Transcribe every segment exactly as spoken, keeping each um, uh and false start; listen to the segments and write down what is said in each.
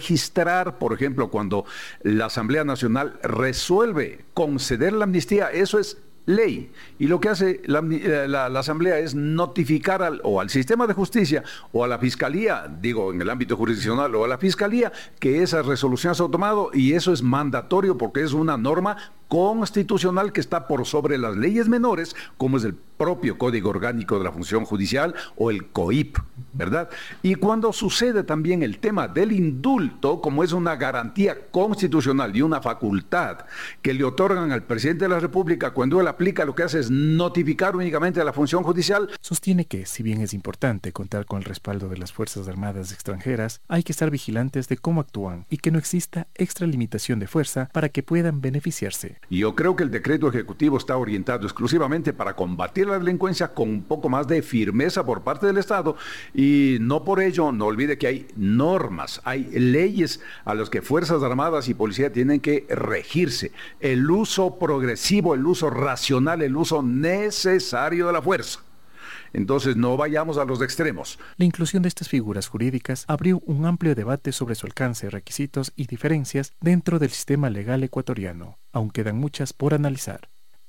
registrar, por ejemplo, cuando la Asamblea Nacional resuelve conceder la amnistía, eso es ley. Y lo que hace la, la, la Asamblea es notificar al, o al sistema de justicia o a la Fiscalía, digo en el ámbito jurisdiccional, o a la Fiscalía, que esa resolución se ha tomado, y eso es mandatorio porque es una norma constitucional que está por sobre las leyes menores, como es el propio Código Orgánico de la Función Judicial o el C O I P, ¿verdad? Y cuando sucede también el tema del indulto, como es una garantía constitucional y una facultad que le otorgan al presidente de la República, cuando él aplica, lo que hace es notificar únicamente a la función judicial. Sostiene que, si bien es importante contar con el respaldo de las Fuerzas Armadas extranjeras, hay que estar vigilantes de cómo actúan y que no exista extralimitación de fuerza para que puedan beneficiarse. Y yo creo que el decreto ejecutivo está orientado exclusivamente para combatir la delincuencia con un poco más de firmeza por parte del Estado, y no por ello, no olvide que hay normas, hay leyes a las que Fuerzas Armadas y Policía tienen que regirse. El uso progresivo, el uso racional, el uso necesario de la fuerza. Entonces no vayamos a los extremos. La inclusión de estas figuras jurídicas abrió un amplio debate sobre su alcance, requisitos y diferencias dentro del sistema legal ecuatoriano. Aún quedan muchas por analizar.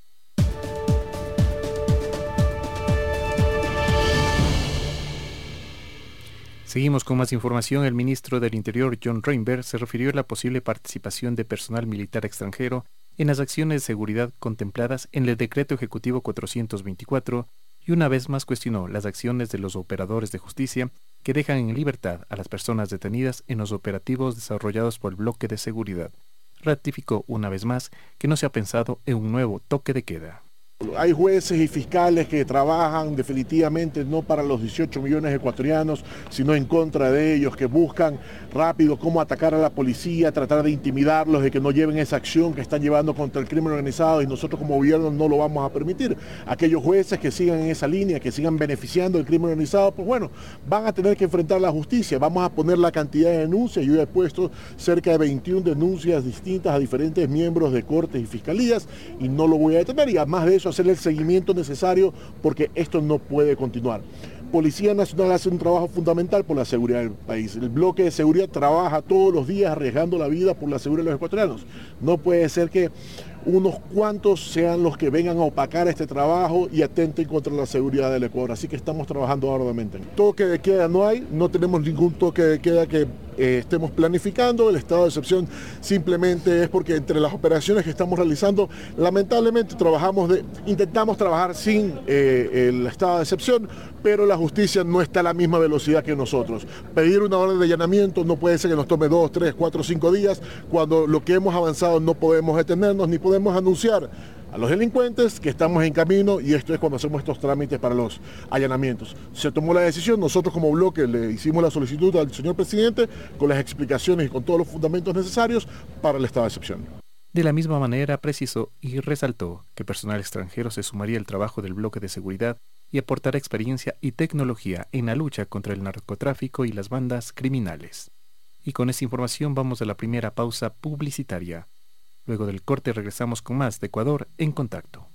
Seguimos con más información. El ministro del Interior, John Reinberg, se refirió a la posible participación de personal militar extranjero en las acciones de seguridad contempladas en el Decreto Ejecutivo cuatrocientos veinticuatro, y una vez más cuestionó las acciones de los operadores de justicia que dejan en libertad a las personas detenidas en los operativos desarrollados por el bloque de seguridad. Ratificó una vez más que no se ha pensado en un nuevo toque de queda. Hay jueces y fiscales que trabajan definitivamente no para los dieciocho millones ecuatorianos, sino en contra de ellos, que buscan rápido cómo atacar a la policía, tratar de intimidarlos, de que no lleven esa acción que están llevando contra el crimen organizado, y nosotros como gobierno no lo vamos a permitir. Aquellos jueces que sigan en esa línea, que sigan beneficiando el crimen organizado, pues bueno, van a tener que enfrentar la justicia. Vamos a poner la cantidad de denuncias. Yo he puesto cerca de veintiuna denuncias distintas a diferentes miembros de cortes y fiscalías, y no lo voy a detener, y además de eso hacer el seguimiento necesario, porque esto no puede continuar. Policía Nacional hace un trabajo fundamental por la seguridad del país. El bloque de seguridad trabaja todos los días arriesgando la vida por la seguridad de los ecuatorianos. No puede ser que unos cuantos sean los que vengan a opacar este trabajo y atenten contra la seguridad del Ecuador. Así que estamos trabajando arduamente. Toque de queda no hay, no tenemos ningún toque de queda que eh, estemos planificando. El estado de excepción simplemente es porque entre las operaciones que estamos realizando, lamentablemente trabajamos de, intentamos trabajar sin eh, el estado de excepción, pero la justicia no está a la misma velocidad que nosotros. Pedir una orden de allanamiento no puede ser que nos tome dos, tres, cuatro, cinco días, cuando lo que hemos avanzado no podemos detenernos ni podemos podemos anunciar a los delincuentes que estamos en camino, y esto es cuando hacemos estos trámites para los allanamientos. Se tomó la decisión, nosotros como bloque le hicimos la solicitud al señor presidente con las explicaciones y con todos los fundamentos necesarios para el estado de excepción. De la misma manera precisó y resaltó que personal extranjero se sumaría al trabajo del bloque de seguridad y aportará experiencia y tecnología en la lucha contra el narcotráfico y las bandas criminales. Y con esta información vamos a la primera pausa publicitaria. Luego del corte regresamos con más de Ecuador en Contacto.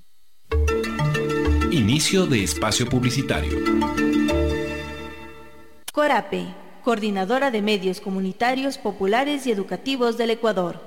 Inicio de espacio publicitario. Corape, Coordinadora de Medios Comunitarios, Populares y Educativos del Ecuador.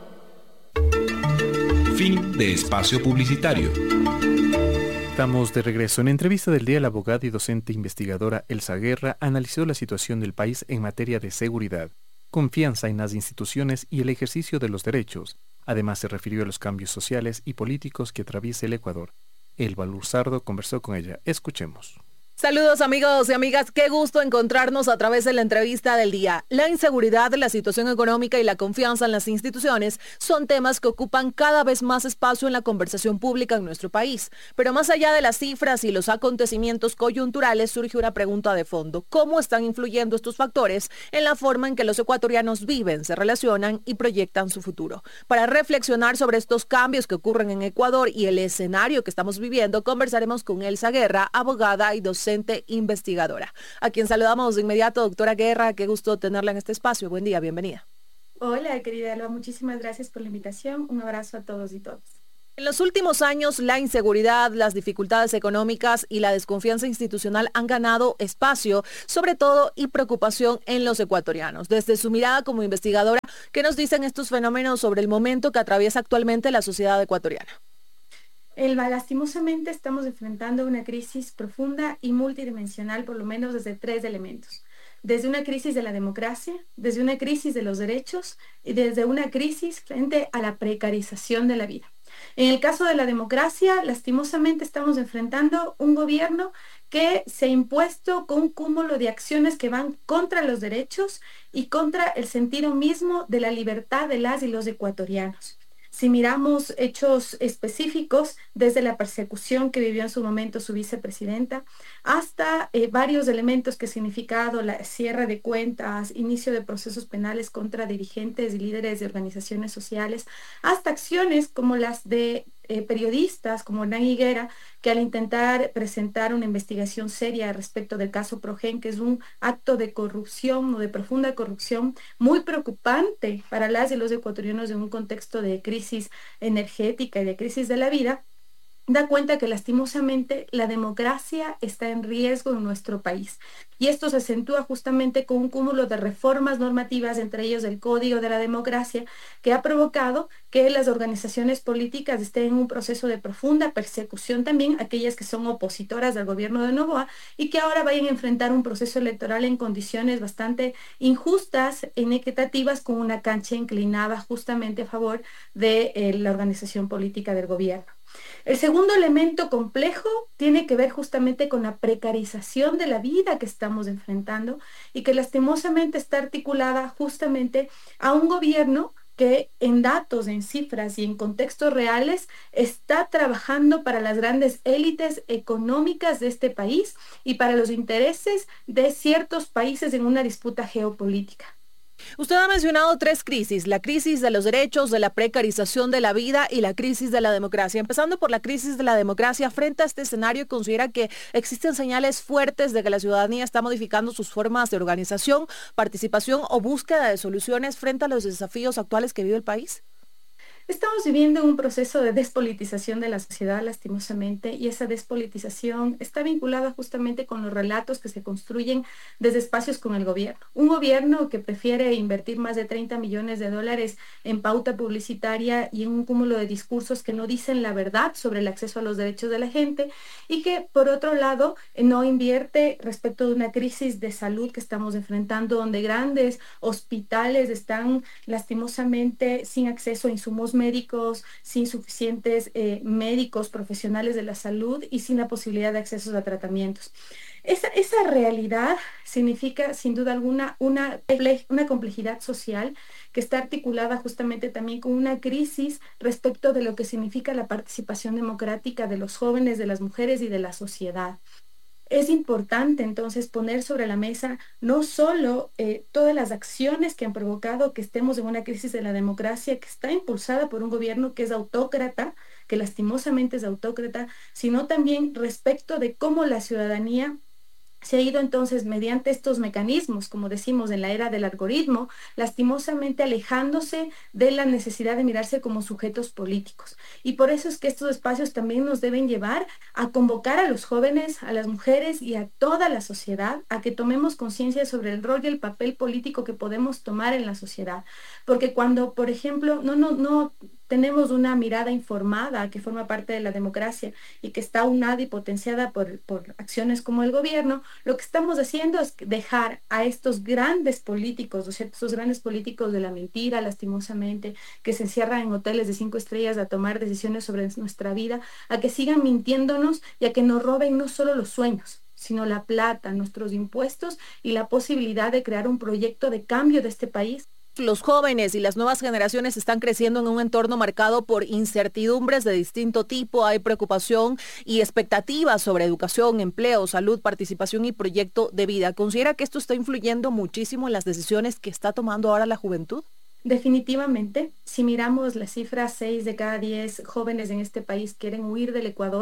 Fin de espacio publicitario. Estamos de regreso. En entrevista del día, la abogada y docente investigadora Elsa Guerra analizó la situación del país en materia de seguridad, confianza en las instituciones y el ejercicio de los derechos. Además, se refirió a los cambios sociales y políticos que atraviesa el Ecuador. Elba Luzardo conversó con ella. Escuchemos. Saludos amigos y amigas, qué gusto encontrarnos a través de la entrevista del día. La inseguridad, la situación económica y la confianza en las instituciones son temas que ocupan cada vez más espacio en la conversación pública en nuestro país. Pero más allá de las cifras y los acontecimientos coyunturales, surge una pregunta de fondo. ¿Cómo están influyendo estos factores en la forma en que los ecuatorianos viven, se relacionan y proyectan su futuro? Para reflexionar sobre estos cambios que ocurren en Ecuador y el escenario que estamos viviendo, conversaremos con Elsa Guerra, abogada y docente investigadora, a quien saludamos de inmediato. Doctora Guerra, qué gusto tenerla en este espacio. Buen día, bienvenida. Hola, querida Elba, muchísimas gracias por la invitación. Un abrazo a todos y todas. En los últimos años, la inseguridad, las dificultades económicas y la desconfianza institucional han ganado espacio, sobre todo, y preocupación en los ecuatorianos. Desde su mirada como investigadora, ¿qué nos dicen estos fenómenos sobre el momento que atraviesa actualmente la sociedad ecuatoriana? Elba, lastimosamente estamos enfrentando una crisis profunda y multidimensional, por lo menos desde tres elementos. Desde una crisis de la democracia, desde una crisis de los derechos y desde una crisis frente a la precarización de la vida. En el caso de la democracia, lastimosamente estamos enfrentando un gobierno que se ha impuesto con un cúmulo de acciones que van contra los derechos y contra el sentido mismo de la libertad de las y los ecuatorianos. Si miramos hechos específicos, desde la persecución que vivió en su momento su vicepresidenta, hasta eh, varios elementos que ha significado la cierre de cuentas, inicio de procesos penales contra dirigentes y líderes de organizaciones sociales, hasta acciones como las de eh, periodistas como Hernán Higuera, que al intentar presentar una investigación seria respecto del caso Progen, que es un acto de corrupción o de profunda corrupción muy preocupante para las y los ecuatorianos en un contexto de crisis energética y de crisis de la vida, da cuenta que lastimosamente la democracia está en riesgo en nuestro país. Y esto se acentúa justamente con un cúmulo de reformas normativas, entre ellos el Código de la Democracia, que ha provocado que las organizaciones políticas estén en un proceso de profunda persecución también, aquellas que son opositoras al gobierno de Noboa, y que ahora vayan a enfrentar un proceso electoral en condiciones bastante injustas, inequitativas, con una cancha inclinada justamente a favor de eh, la organización política del gobierno. El segundo elemento complejo tiene que ver justamente con la precarización de la vida que estamos enfrentando y que lastimosamente está articulada justamente a un gobierno que en datos, en cifras y en contextos reales está trabajando para las grandes élites económicas de este país y para los intereses de ciertos países en una disputa geopolítica. Usted ha mencionado tres crisis, la crisis de los derechos, de la precarización de la vida y la crisis de la democracia. Empezando por la crisis de la democracia, frente a este escenario, ¿considera que existen señales fuertes de que la ciudadanía está modificando sus formas de organización, participación o búsqueda de soluciones frente a los desafíos actuales que vive el país? Estamos viviendo un proceso de despolitización de la sociedad, lastimosamente, y esa despolitización está vinculada justamente con los relatos que se construyen desde espacios con el gobierno. Un gobierno que prefiere invertir más de treinta millones de dólares en pauta publicitaria y en un cúmulo de discursos que no dicen la verdad sobre el acceso a los derechos de la gente y que, por otro lado, no invierte respecto de una crisis de salud que estamos enfrentando, donde grandes hospitales están lastimosamente sin acceso a insumos médicos, sin suficientes eh, médicos profesionales de la salud y sin la posibilidad de acceso a tratamientos. Esa, esa realidad significa, sin duda alguna, una, una complejidad social que está articulada justamente también con una crisis respecto de lo que significa la participación democrática de los jóvenes, de las mujeres y de la sociedad. Es importante entonces poner sobre la mesa no solo eh, todas las acciones que han provocado que estemos en una crisis de la democracia que está impulsada por un gobierno que es autócrata, que lastimosamente es autócrata, sino también respecto de cómo la ciudadanía se ha ido entonces mediante estos mecanismos, como decimos en la era del algoritmo, lastimosamente alejándose de la necesidad de mirarse como sujetos políticos. Y por eso es que estos espacios también nos deben llevar a convocar a los jóvenes, a las mujeres y a toda la sociedad a que tomemos conciencia sobre el rol y el papel político que podemos tomar en la sociedad. Porque cuando, por ejemplo, no, no, no tenemos una mirada informada que forma parte de la democracia y que está unada y potenciada por, por acciones como el gobierno, lo que estamos haciendo es dejar a estos grandes políticos, ¿no es cierto? Estos grandes políticos de la mentira, lastimosamente, que se encierran en hoteles de cinco estrellas a tomar decisiones sobre nuestra vida, a que sigan mintiéndonos y a que nos roben no solo los sueños, sino la plata, nuestros impuestos y la posibilidad de crear un proyecto de cambio de este país. Los jóvenes y las nuevas generaciones están creciendo en un entorno marcado por incertidumbres de distinto tipo. Hay preocupación y expectativas sobre educación, empleo, salud, participación y proyecto de vida. ¿Considera que esto está influyendo muchísimo en las decisiones que está tomando ahora la juventud? Definitivamente, si miramos las cifras, seis de cada diez jóvenes en este país quieren huir del Ecuador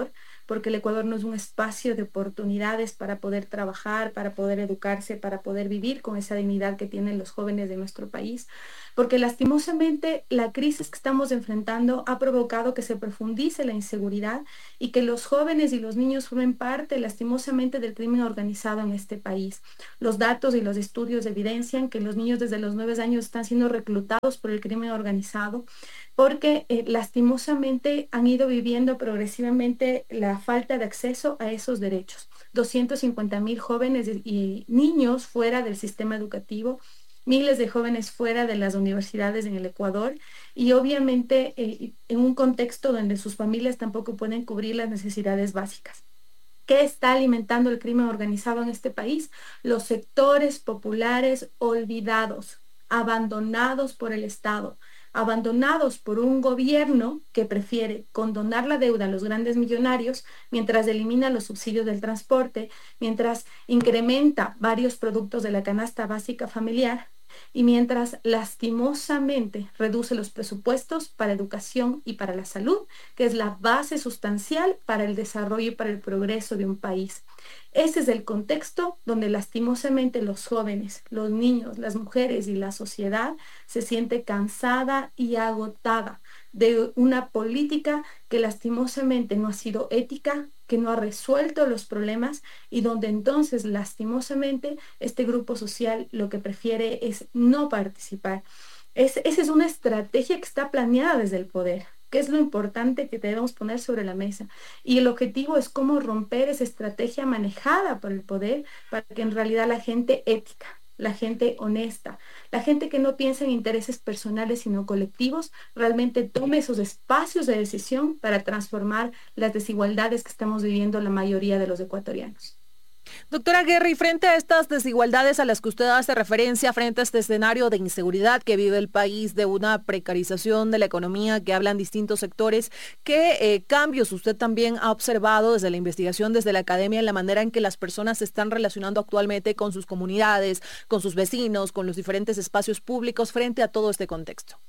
porque el Ecuador no es un espacio de oportunidades para poder trabajar, para poder educarse, para poder vivir con esa dignidad que tienen los jóvenes de nuestro país, porque lastimosamente la crisis que estamos enfrentando ha provocado que se profundice la inseguridad y que los jóvenes y los niños formen parte lastimosamente del crimen organizado en este país. Los datos y los estudios evidencian que los niños desde los nueve años están siendo reclutados por el crimen organizado porque eh, lastimosamente han ido viviendo progresivamente la falta de acceso a esos derechos. doscientos cincuenta mil jóvenes y niños fuera del sistema educativo, miles de jóvenes fuera de las universidades en el Ecuador y obviamente eh, en un contexto donde sus familias tampoco pueden cubrir las necesidades básicas. ¿Qué está alimentando el crimen organizado en este país? Los sectores populares olvidados, abandonados por el Estado, abandonados por un gobierno que prefiere condonar la deuda a los grandes millonarios mientras elimina los subsidios del transporte, mientras incrementa varios productos de la canasta básica familiar y mientras lastimosamente reduce los presupuestos para educación y para la salud, que es la base sustancial para el desarrollo y para el progreso de un país. Ese es el contexto donde lastimosamente los jóvenes, los niños, las mujeres y la sociedad se siente cansada y agotada de una política que lastimosamente no ha sido ética, que no ha resuelto los problemas y donde entonces lastimosamente este grupo social lo que prefiere es no participar. Es, esa es una estrategia que está planeada desde el poder, que es lo importante que debemos poner sobre la mesa. Y el objetivo es cómo romper esa estrategia manejada por el poder para que en realidad la gente ética, la gente honesta, la gente que no piensa en intereses personales sino colectivos, realmente tome esos espacios de decisión para transformar las desigualdades que estamos viviendo la mayoría de los ecuatorianos. Doctora Guerri, frente a estas desigualdades a las que usted hace referencia, frente a este escenario de inseguridad que vive el país, de una precarización de la economía que hablan distintos sectores, ¿qué eh, cambios usted también ha observado desde la investigación, desde la academia, en la manera en que las personas se están relacionando actualmente con sus comunidades, con sus vecinos, con los diferentes espacios públicos frente a todo este contexto?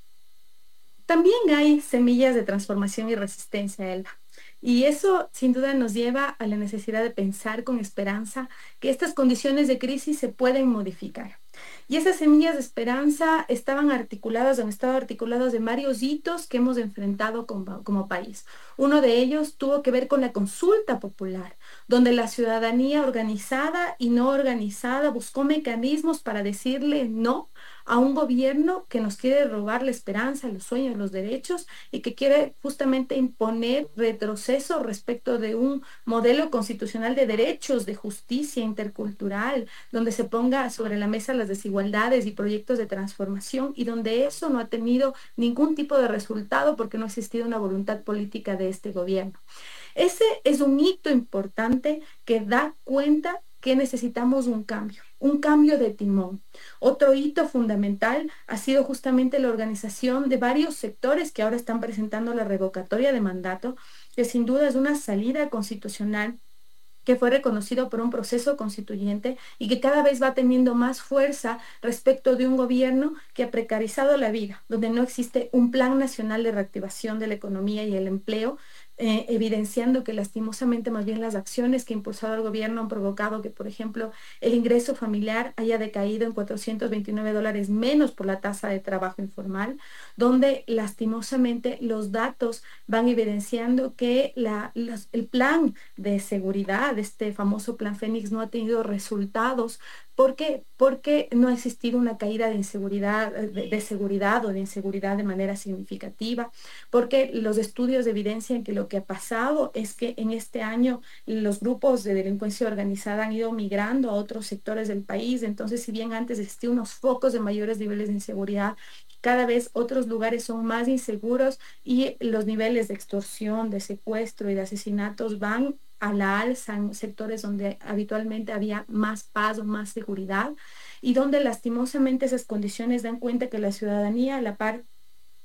También hay semillas de transformación y resistencia, Elba. Y eso sin duda nos lleva a la necesidad de pensar con esperanza que estas condiciones de crisis se pueden modificar. Y esas semillas de esperanza estaban articuladas, han estado articuladas en varios hitos que hemos enfrentado como, como país. Uno de ellos tuvo que ver con la consulta popular, donde la ciudadanía organizada y no organizada buscó mecanismos para decirle no a un gobierno que nos quiere robar la esperanza, los sueños, los derechos y que quiere justamente imponer retroceso respecto de un modelo constitucional de derechos, de justicia intercultural, donde se ponga sobre la mesa las desigualdades y proyectos de transformación y donde eso no ha tenido ningún tipo de resultado porque no ha existido una voluntad política de este gobierno. Ese es un hito importante que da cuenta que necesitamos un cambio, un cambio de timón. Otro hito fundamental ha sido justamente la organización de varios sectores que ahora están presentando la revocatoria de mandato, que sin duda es una salida constitucional que fue reconocido por un proceso constituyente y que cada vez va teniendo más fuerza respecto de un gobierno que ha precarizado la vida, donde no existe un plan nacional de reactivación de la economía y el empleo, Eh, evidenciando que lastimosamente más bien las acciones que ha impulsado el gobierno han provocado que, por ejemplo, el ingreso familiar haya decaído en cuatrocientos veintinueve dólares menos por la tasa de trabajo informal, donde lastimosamente los datos van evidenciando que la, los, el plan de seguridad, este famoso plan Fénix, no ha tenido resultados. ¿Por qué? Porque no ha existido una caída de inseguridad, de, de seguridad o de inseguridad de manera significativa, porque los estudios evidencian que lo que ha pasado es que en este año los grupos de delincuencia organizada han ido migrando a otros sectores del país. Entonces, si bien antes existían unos focos de mayores niveles de inseguridad, cada vez otros lugares son más inseguros y los niveles de extorsión, de secuestro y de asesinatos van a la alza en sectores donde habitualmente había más paz o más seguridad y donde lastimosamente esas condiciones dan cuenta que la ciudadanía, a la par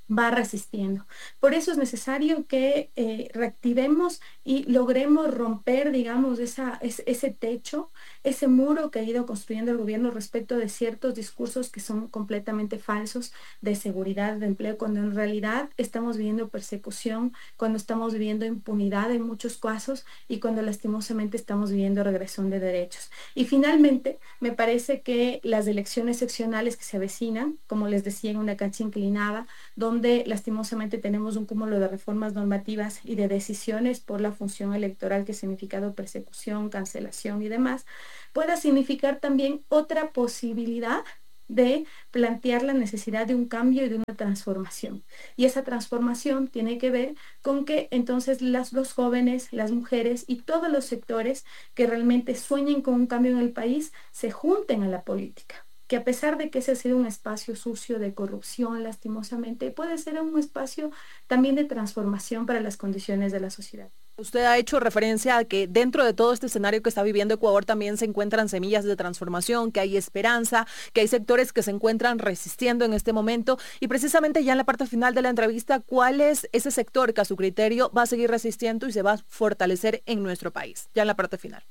va resistiendo. Por eso es necesario que eh, reactivemos y logremos romper, digamos, esa, es, ese techo, ese muro que ha ido construyendo el gobierno respecto de ciertos discursos que son completamente falsos de seguridad, de empleo, cuando en realidad estamos viviendo persecución, cuando estamos viviendo impunidad en muchos casos y cuando lastimosamente estamos viviendo regresión de derechos. Y finalmente, me parece que las elecciones seccionales que se avecinan, como les decía, en una cancha inclinada, donde donde lastimosamente tenemos un cúmulo de reformas normativas y de decisiones por la función electoral que ha significado persecución, cancelación y demás, pueda significar también otra posibilidad de plantear la necesidad de un cambio y de una transformación. Y esa transformación tiene que ver con que entonces las, los jóvenes, las mujeres y todos los sectores que realmente sueñen con un cambio en el país se junten a la política, que a pesar de que ese ha sido un espacio sucio de corrupción, lastimosamente, puede ser un espacio también de transformación para las condiciones de la sociedad. Usted ha hecho referencia a que dentro de todo este escenario que está viviendo Ecuador también se encuentran semillas de transformación, que hay esperanza, que hay sectores que se encuentran resistiendo en este momento. Y precisamente ya en la parte final de la entrevista, ¿cuál es ese sector que a su criterio va a seguir resistiendo y se va a fortalecer en nuestro país? Ya en la parte final.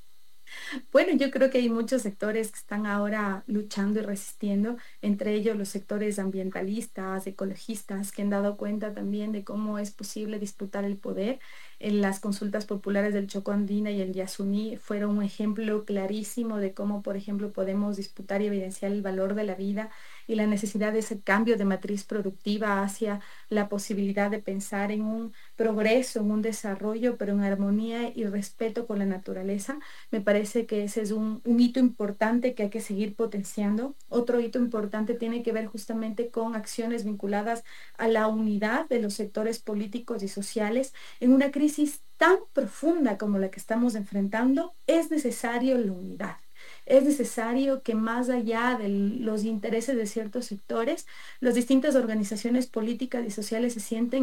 Bueno, yo creo que hay muchos sectores que están ahora luchando y resistiendo, entre ellos los sectores ambientalistas, ecologistas, que han dado cuenta también de cómo es posible disputar el poder. En las consultas populares del Chocó Andina y el Yasuní fueron un ejemplo clarísimo de cómo, por ejemplo, podemos disputar y evidenciar el valor de la vida y la necesidad de ese cambio de matriz productiva hacia la posibilidad de pensar en un progreso, en un desarrollo, pero en armonía y respeto con la naturaleza. Me parece que ese es un, un hito importante que hay que seguir potenciando. Otro hito importante tiene que ver justamente con acciones vinculadas a la unidad de los sectores políticos y sociales. En una crisis tan profunda como la que estamos enfrentando, es necesario la unidad. Es necesario que más allá de los intereses de ciertos sectores, las distintas organizaciones políticas y sociales se sienten